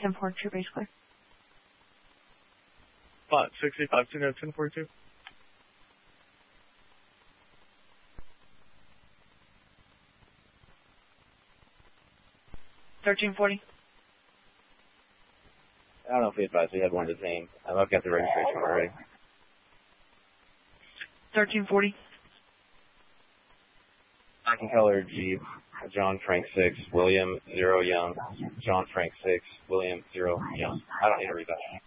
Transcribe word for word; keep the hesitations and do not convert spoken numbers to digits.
ten forty-two, basically. Spot sixty-five, two ten forty-two. thirteen forty. I don't know if we advised we had one to Zane. I'm looking at the registration already. thirteen forty. Black and color Jeep, John Frank six, William zero Young, John Frank six, William zero Young. I don't need to read that.